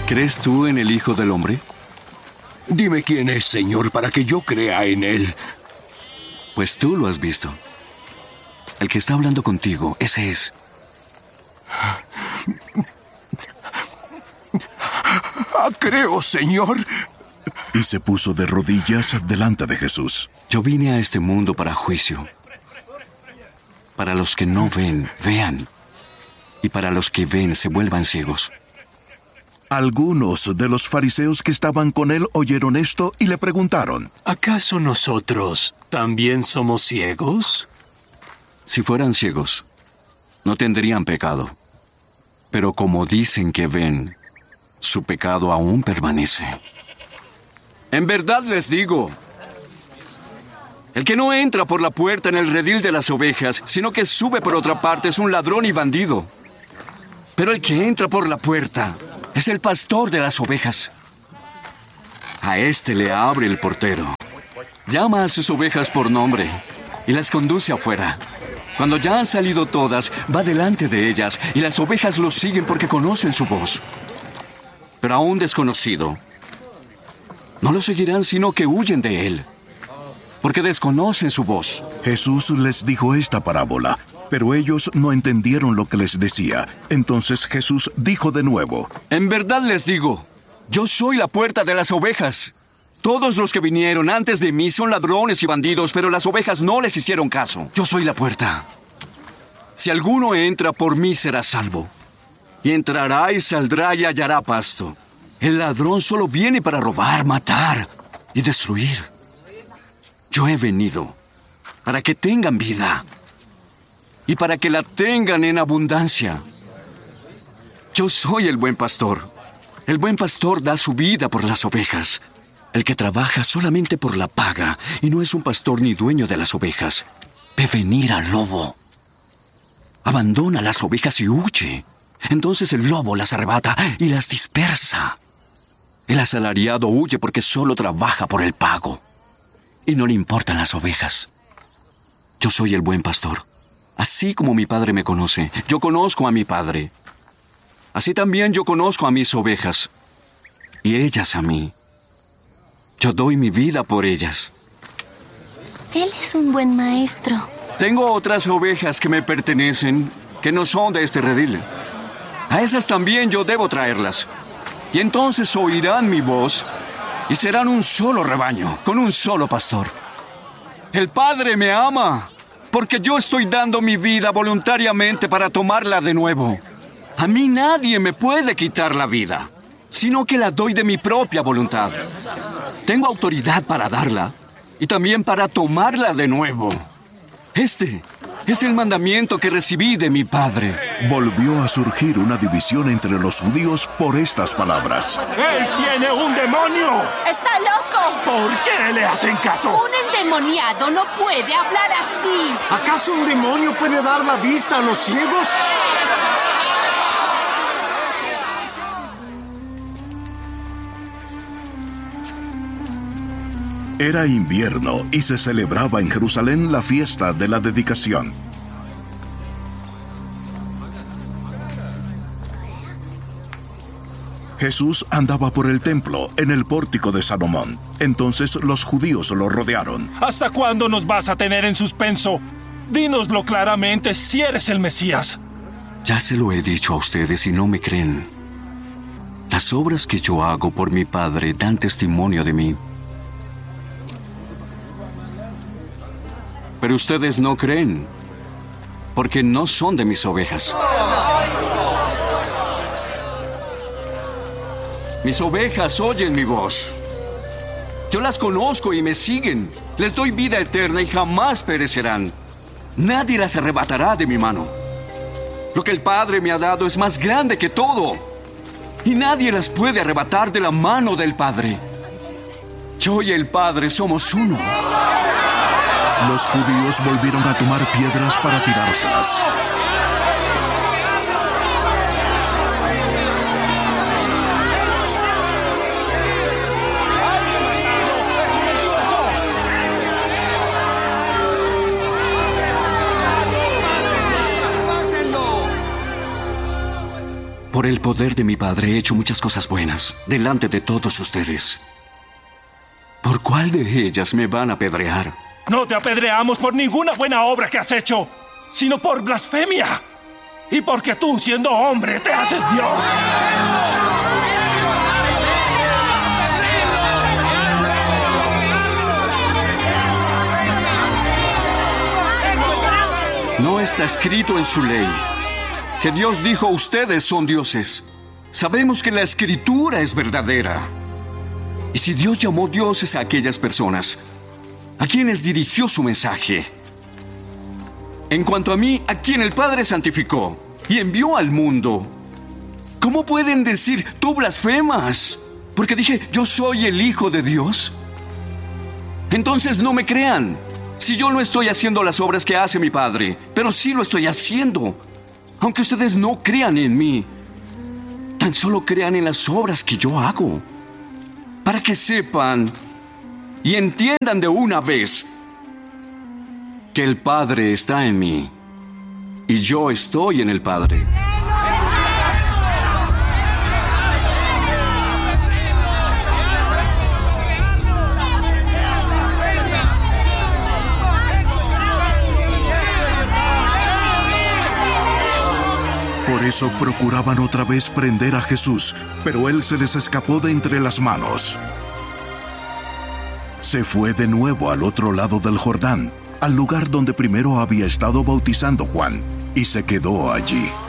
¿Crees tú en el Hijo del Hombre? Dime quién es, Señor, para que yo crea en él. Pues tú lo has visto. El que está hablando contigo, ese es. Creo, Señor. Y se puso de rodillas delante de Jesús. Yo vine a este mundo para juicio. Para los que no ven, vean. Y para los que ven, se vuelvan ciegos. Algunos de los fariseos que estaban con él oyeron esto y le preguntaron: ¿Acaso nosotros también somos ciegos? Si fueran ciegos, no tendrían pecado. Pero como dicen que ven, su pecado aún permanece. En verdad les digo, el que no entra por la puerta en el redil de las ovejas, sino que sube por otra parte, es un ladrón y bandido. Pero el que entra por la puerta es el pastor de las ovejas. A este le abre el portero. Llama a sus ovejas por nombre y las conduce afuera. Cuando ya han salido todas, va delante de ellas y las ovejas lo siguen porque conocen su voz. Pero a un desconocido no lo seguirán, sino que huyen de él, porque desconocen su voz. Jesús les dijo esta parábola, pero ellos no entendieron lo que les decía. Entonces Jesús dijo de nuevo: En verdad les digo, yo soy la puerta de las ovejas. Todos los que vinieron antes de mí son ladrones y bandidos, pero las ovejas no les hicieron caso. Yo soy la puerta. Si alguno entra por mí, será salvo. Y entrará y saldrá y hallará pasto. El ladrón solo viene para robar, matar y destruir. Yo he venido para que tengan vida y para que la tengan en abundancia. Yo soy el buen pastor. El buen pastor da su vida por las ovejas. El que trabaja solamente por la paga y no es un pastor ni dueño de las ovejas, ve venir al lobo. Abandona las ovejas y huye. Entonces el lobo las arrebata y las dispersa. El asalariado huye porque solo trabaja por el pago y no le importan las ovejas. Yo soy el buen pastor. Así como mi padre me conoce, yo conozco a mi padre. Así también yo conozco a mis ovejas y ellas a mí. Yo doy mi vida por ellas. Él es un buen maestro. Tengo otras ovejas que me pertenecen, que no son de este redil. A esas también yo debo traerlas. Y entonces oirán mi voz y serán un solo rebaño, con un solo pastor. El Padre me ama, porque yo estoy dando mi vida voluntariamente para tomarla de nuevo. A mí nadie me puede quitar la vida, sino que la doy de mi propia voluntad. Tengo autoridad para darla y también para tomarla de nuevo. Este es el mandamiento que recibí de mi Padre. Volvió a surgir una división entre los judíos por estas palabras: ¡Él tiene un demonio! ¡Está loco! ¿Por qué le hacen caso? Un endemoniado no puede hablar así. ¿Acaso un demonio puede dar la vista a los ciegos? Era invierno y se celebraba en Jerusalén la fiesta de la dedicación. Jesús andaba por el templo, en el pórtico de Salomón. Entonces los judíos lo rodearon. ¿Hasta cuándo nos vas a tener en suspenso? Dínoslo claramente si eres el Mesías. Ya se lo he dicho a ustedes y no me creen. Las obras que yo hago por mi Padre dan testimonio de mí. Pero ustedes no creen, porque no son de mis ovejas. Mis ovejas oyen mi voz. Yo las conozco y me siguen. Les doy vida eterna y jamás perecerán. Nadie las arrebatará de mi mano. Lo que el Padre me ha dado es más grande que todo, y nadie las puede arrebatar de la mano del Padre. Yo y el Padre somos uno. Los judíos volvieron a tomar piedras para tirárselas. Por el poder de mi Padre he hecho muchas cosas buenas delante de todos ustedes. ¿Por cuál de ellas me van a apedrear? No te apedreamos por ninguna buena obra que has hecho, sino por blasfemia. Y porque tú, siendo hombre, te haces Dios. No está escrito en su ley que Dios dijo: ustedes son dioses. Sabemos que la escritura es verdadera. Y si Dios llamó dioses a aquellas personas, ¿a quienes dirigió su mensaje? En cuanto a mí, a quien el Padre santificó y envió al mundo, ¿cómo pueden decir tú blasfemas? Porque dije, yo soy el Hijo de Dios. Entonces no me crean. Si yo no estoy haciendo las obras que hace mi Padre, pero sí lo estoy haciendo. Aunque ustedes no crean en mí, tan solo crean en las obras que yo hago. Para que sepan y entiendan de una vez que el Padre está en mí y yo estoy en el Padre. Por eso procuraban otra vez prender a Jesús, pero él se les escapó de entre las manos. Se fue de nuevo al otro lado del Jordán, al lugar donde primero había estado bautizando Juan, y se quedó allí.